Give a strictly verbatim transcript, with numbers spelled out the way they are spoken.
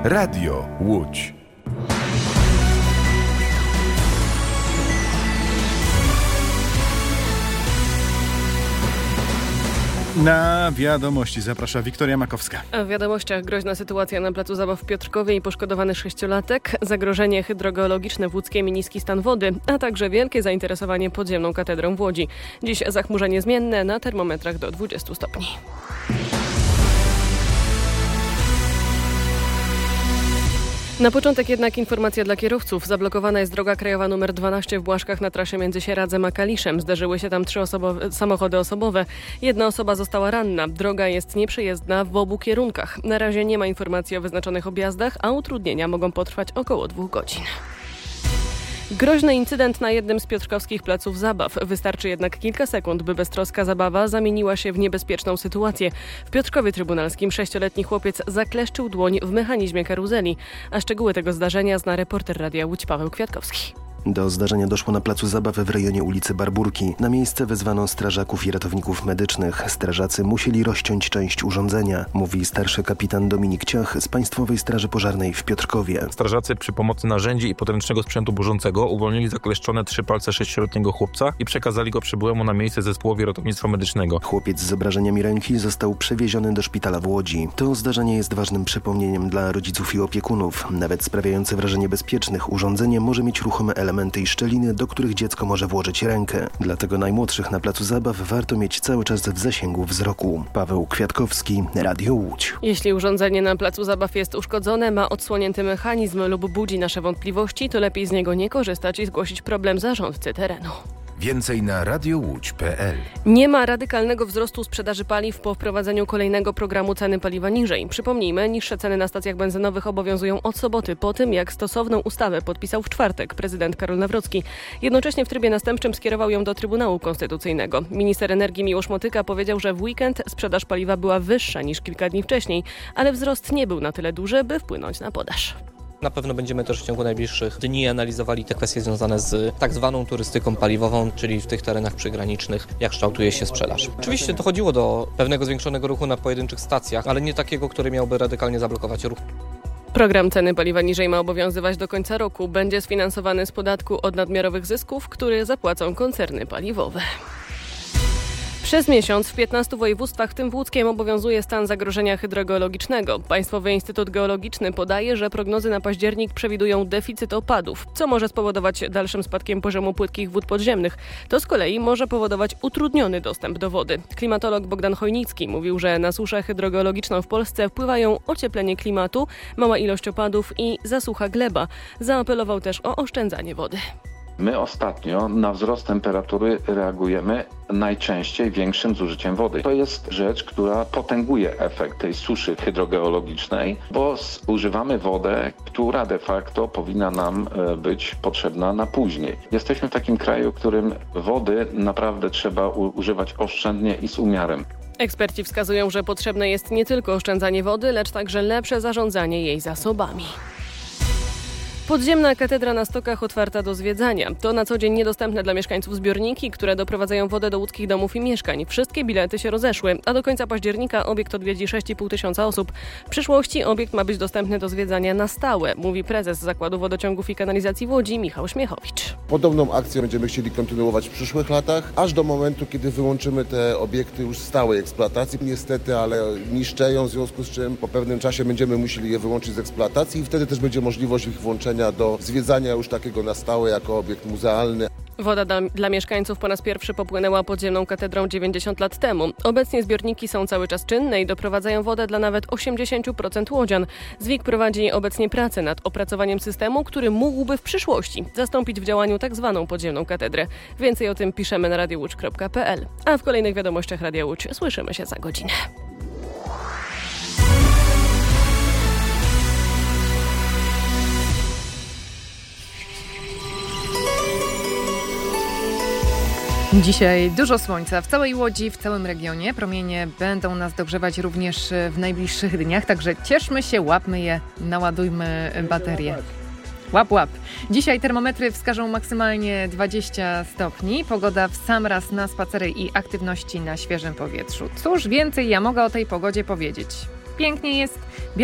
Radio Łódź. Na wiadomości zaprasza Wiktoria Makowska. A w wiadomościach groźna sytuacja na placu zabaw w Piotrkowie i poszkodowany sześciolatek, zagrożenie hydrogeologiczne w Łódzkiem i niski stan wody, a także wielkie zainteresowanie podziemną katedrą w Łodzi. Dziś zachmurzenie zmienne na termometrach do dwudziestu stopni. Na początek jednak informacja dla kierowców. Zablokowana jest droga krajowa numer dwanaście w Błaszkach na trasie między Sieradzem a Kaliszem. Zderzyły się tam trzy osobowe, samochody osobowe. Jedna osoba została ranna. Droga jest nieprzejezdna w obu kierunkach. Na razie nie ma informacji o wyznaczonych objazdach, a utrudnienia mogą potrwać około dwóch godzin. Groźny incydent na jednym z piotrkowskich placów zabaw. Wystarczy jednak kilka sekund, by beztroska zabawa zamieniła się w niebezpieczną sytuację. W Piotrkowie Trybunalskim sześcioletni chłopiec zakleszczył dłoń w mechanizmie karuzeli. A szczegóły tego zdarzenia zna reporter Radia Łódź Paweł Kwiatkowski. Do zdarzenia doszło na placu zabaw w rejonie ulicy Barburki. Na miejsce wezwano strażaków i ratowników medycznych. Strażacy musieli rozciąć część urządzenia, mówi starszy kapitan Dominik Ciach z Państwowej Straży Pożarnej w Piotrkowie. Strażacy przy pomocy narzędzi i podręcznego sprzętu burzącego uwolnili zakleszczone trzy palce sześcioletniego chłopca i przekazali go przybyłemu na miejsce zespołowi ratownictwa medycznego. Chłopiec z obrażeniami ręki został przewieziony do szpitala w Łodzi. To zdarzenie jest ważnym przypomnieniem dla rodziców i opiekunów. Nawet sprawiające wrażenie bezpiecznych urządzenie może mieć ruchome elementy i szczeliny, do których dziecko może włożyć rękę. Dlatego najmłodszych na placu zabaw warto mieć cały czas w zasięgu wzroku. Paweł Kwiatkowski, Radio Łódź. Jeśli urządzenie na placu zabaw jest uszkodzone, ma odsłonięty mechanizm lub budzi nasze wątpliwości, to lepiej z niego nie korzystać i zgłosić problem zarządcy terenu. Więcej na radiowódź kropka pe el. Nie ma radykalnego wzrostu sprzedaży paliw po wprowadzeniu kolejnego programu ceny paliwa niżej. Przypomnijmy, niższe ceny na stacjach benzynowych obowiązują od soboty, po tym jak stosowną ustawę podpisał w czwartek prezydent Karol Nawrocki. Jednocześnie w trybie następczym skierował ją do Trybunału Konstytucyjnego. Minister energii Miłosz Motyka powiedział, że w weekend sprzedaż paliwa była wyższa niż kilka dni wcześniej, ale wzrost nie był na tyle duży, by wpłynąć na podaż. Na pewno będziemy też w ciągu najbliższych dni analizowali te kwestie związane z tak zwaną turystyką paliwową, czyli w tych terenach przygranicznych, jak kształtuje się sprzedaż. Oczywiście dochodziło do pewnego zwiększonego ruchu na pojedynczych stacjach, ale nie takiego, który miałby radykalnie zablokować ruch. Program ceny paliwa niżej ma obowiązywać do końca roku. Będzie sfinansowany z podatku od nadmiarowych zysków, który zapłacą koncerny paliwowe. Przez miesiąc w piętnastu województwach, w tym w łódzkiem, obowiązuje stan zagrożenia hydrogeologicznego. Państwowy Instytut Geologiczny podaje, że prognozy na październik przewidują deficyt opadów, co może spowodować dalszym spadkiem poziomu płytkich wód podziemnych. To z kolei może powodować utrudniony dostęp do wody. Klimatolog Bogdan Chojnicki mówił, że na suszę hydrogeologiczną w Polsce wpływają ocieplenie klimatu, mała ilość opadów i zasucha gleba. Zaapelował też o oszczędzanie wody. My ostatnio na wzrost temperatury reagujemy najczęściej większym zużyciem wody. To jest rzecz, która potęguje efekt tej suszy hydrogeologicznej, bo używamy wodę, która de facto powinna nam być potrzebna na później. Jesteśmy w takim kraju, w którym wody naprawdę trzeba u- używać oszczędnie i z umiarem. Eksperci wskazują, że potrzebne jest nie tylko oszczędzanie wody, lecz także lepsze zarządzanie jej zasobami. Podziemna katedra na Stokach otwarta do zwiedzania. To na co dzień niedostępne dla mieszkańców zbiorniki, które doprowadzają wodę do łódzkich domów i mieszkań. Wszystkie bilety się rozeszły, a do końca października obiekt odwiedzi sześć i pół tysiąca osób. W przyszłości obiekt ma być dostępny do zwiedzania na stałe, mówi prezes Zakładu Wodociągów i Kanalizacji w Łodzi Michał Śmiechowicz. Podobną akcję będziemy chcieli kontynuować w przyszłych latach, aż do momentu, kiedy wyłączymy te obiekty już z stałej eksploatacji. Niestety, ale niszczeją, w związku z czym po pewnym czasie będziemy musieli je wyłączyć z eksploatacji i wtedy też będzie możliwość ich włączenia do zwiedzania już takiego na stałe jako obiekt muzealny. Woda dla, dla mieszkańców po raz pierwszy popłynęła podziemną katedrą dziewięćdziesiąt lat temu. Obecnie zbiorniki są cały czas czynne i doprowadzają wodę dla nawet osiemdziesiąt procent łodzian. ZWIK prowadzi obecnie pracę nad opracowaniem systemu, który mógłby w przyszłości zastąpić w działaniu tak zwaną podziemną katedrę. Więcej o tym piszemy na radio łódź kropka pe el. A w kolejnych wiadomościach Radia Łódź słyszymy się za godzinę. Dzisiaj dużo słońca w całej Łodzi, w całym regionie. Promienie będą nas dogrzewać również w najbliższych dniach, także cieszmy się, łapmy je, naładujmy baterie. Łap, łap. Dzisiaj termometry wskażą maksymalnie dwadzieścia stopni. Pogoda w sam raz na spacery i aktywności na świeżym powietrzu. Cóż więcej ja mogę o tej pogodzie powiedzieć? Pięknie jest.